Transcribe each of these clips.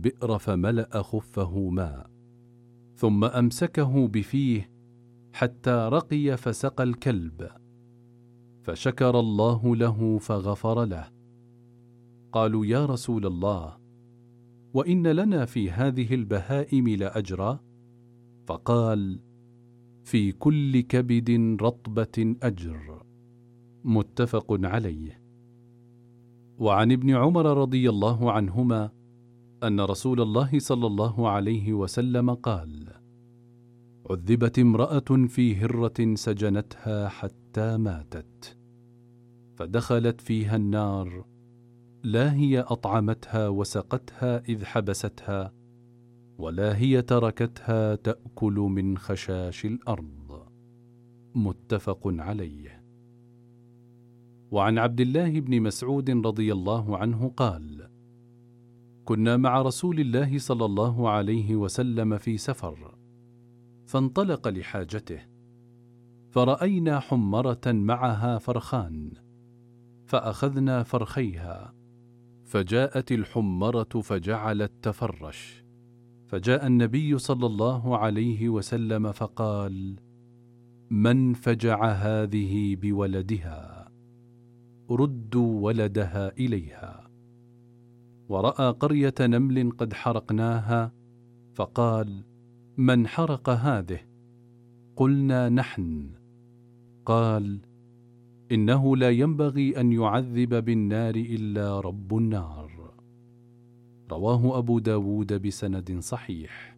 البئر فملأ خفه ماء، ثم أمسكه بفيه حتى رقي فسقى الكلب، فشكر الله له فغفر له. قالوا: يا رسول الله، وإن لنا في هذه البهائم لأجرا؟ فقال: في كل كبد رطبة أجر. متفق عليه. وعن ابن عمر رضي الله عنهما أن رسول الله صلى الله عليه وسلم قال: عذبت امرأة في هرة سجنتها حتى ماتت، فدخلت فيها النار، لا هي أطعمتها وسقتها إذ حبستها، ولا هي تركتها تأكل من خشاش الأرض. متفق عليه. وعن عبد الله بن مسعود رضي الله عنه قال: كنا مع رسول الله صلى الله عليه وسلم في سفر، فانطلق لحاجته، فرأينا حمرة معها فرخان، فأخذنا فرخيها، فجاءت الحمرة فجعلت تفرش، فجاء النبي صلى الله عليه وسلم فقال: من فجع هذه بولدها؟ ردوا ولدها إليها. ورأى قرية نمل قد حرقناها، فقال: من حرق هذه؟ قلنا: نحن. قال: إنه لا ينبغي أن يعذب بالنار إلا رب النار. رواه أبو داود بسند صحيح.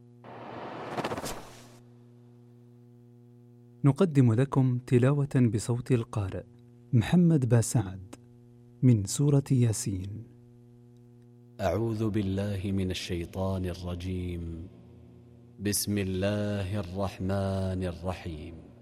نقدم لكم تلاوة بصوت القارئ محمد باسعد من سورة ياسين. أعوذ بالله من الشيطان الرجيم. بسم الله الرحمن الرحيم.